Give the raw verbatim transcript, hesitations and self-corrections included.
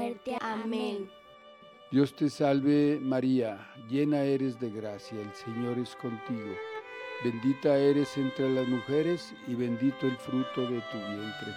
muerte. Amén. Dios te salve María, llena eres de gracia, el Señor es contigo. Bendita eres entre las mujeres y bendito el fruto de tu vientre,